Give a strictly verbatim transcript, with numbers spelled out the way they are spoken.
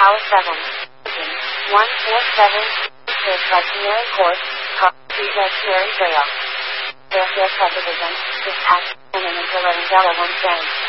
Tower seven. one four seven six by Canary Court, Car Street, Canary Trail. Fairfield Subdivision, dispatch, and an Interloading Delaware one train.